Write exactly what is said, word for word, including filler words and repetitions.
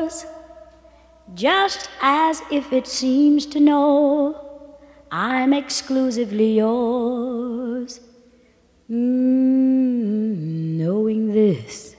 yours, just as if it seems to know I'm exclusively yours. Mm, knowing this,